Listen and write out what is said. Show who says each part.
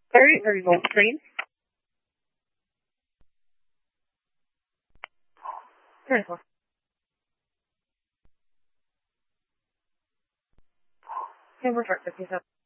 Speaker 1: Alright, the result screen. Very cool. And we're start 57.